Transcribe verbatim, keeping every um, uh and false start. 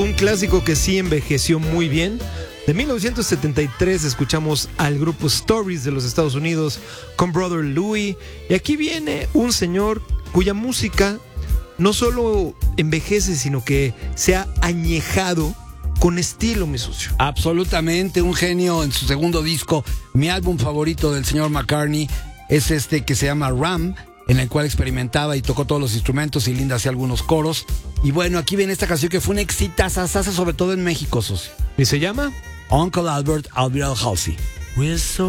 un clásico que sí envejeció muy bien. De mil novecientos setenta y tres escuchamos al grupo Stories de los Estados Unidos con Brother Louie. Y aquí viene un señor cuya música no solo envejece, sino que se ha añejado con estilo, mi socio. Absolutamente, un genio en su segundo disco. Mi álbum favorito del señor McCartney es este que se llama Ram, en el cual experimentaba y tocó todos los instrumentos y Linda hacía algunos coros. Y bueno, aquí viene esta canción que fue un exitazazaza, sobre todo en México, socio. ¿Y se llama? Uncle Albert, I'll be Halsey. We're so